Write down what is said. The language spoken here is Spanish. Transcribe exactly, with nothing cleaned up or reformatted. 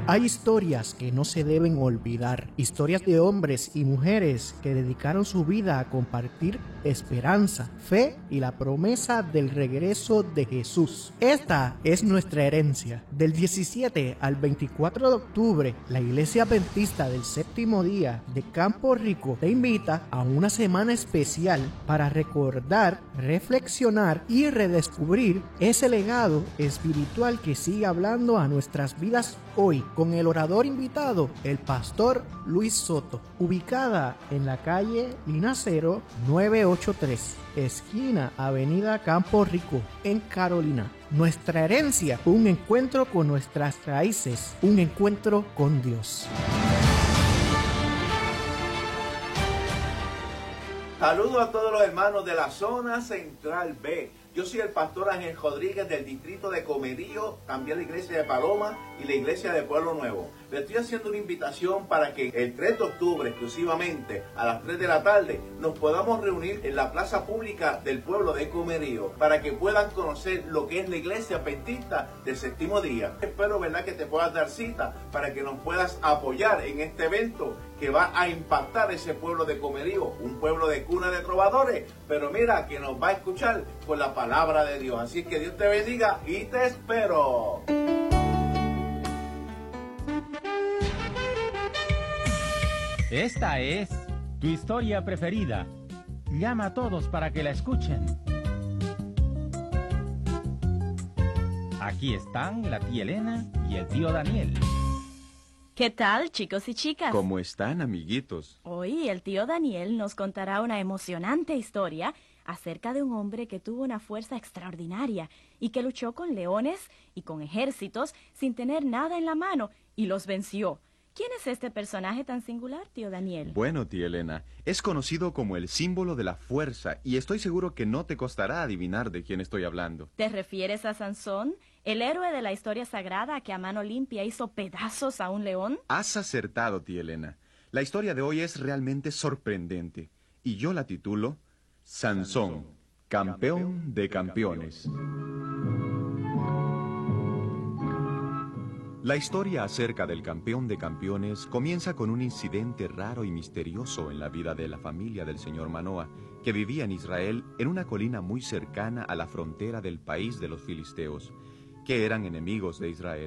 Hay historias que no se deben olvidar, historias de hombres y mujeres que dedicaron su vida a compartir esperanza, fe y la promesa del regreso de Jesús. Esta es nuestra herencia. Del diecisiete al veinticuatro de octubre, la Iglesia Adventista del Séptimo Día de Campo Rico te invita a una semana especial para recordar, reflexionar y redescubrir ese legado espiritual que sigue hablando a nuestras vidas hoy, con el orador invitado, el pastor Luis Soto, ubicada en la calle Linacero novecientos ochenta y tres, esquina Avenida Campo Rico, en Carolina. Nuestra herencia, un encuentro con nuestras raíces, un encuentro con Dios. Saludos a todos los hermanos de la zona central B. Yo soy el pastor Ángel Rodríguez del distrito de Comerío, también la iglesia de Paloma y la iglesia de Pueblo Nuevo. Le estoy haciendo una invitación para que el tres de octubre, exclusivamente a las tres de la tarde, nos podamos reunir en la plaza pública del pueblo de Comerío para que puedan conocer lo que es la iglesia adventista del séptimo día. Espero, ¿verdad?, que te puedas dar cita para que nos puedas apoyar en este evento que va a impactar ese pueblo de Comerío, un pueblo de cuna de trovadores, pero mira, que nos va a escuchar con la palabra de Dios. Así que Dios te bendiga y te espero. Esta es tu historia preferida. Llama a todos para que la escuchen. Aquí están la tía Elena y el tío Daniel. ¿Qué tal, chicos y chicas? ¿Cómo están, amiguitos? Hoy el tío Daniel nos contará una emocionante historia acerca de un hombre que tuvo una fuerza extraordinaria y que luchó con leones y con ejércitos sin tener nada en la mano y los venció. ¿Quién es este personaje tan singular, tío Daniel? Bueno, tía Elena, es conocido como el símbolo de la fuerza y estoy seguro que no te costará adivinar de quién estoy hablando. ¿Te refieres a Sansón, el héroe de la historia sagrada que a mano limpia hizo pedazos a un león? Has acertado, tía Elena. La historia de hoy es realmente sorprendente y yo la titulo Sansón, campeón de campeones. La historia acerca del campeón de campeones comienza con un incidente raro y misterioso en la vida de la familia del señor Manoa, que vivía en Israel en una colina muy cercana a la frontera del país de los filisteos, que eran enemigos de Israel.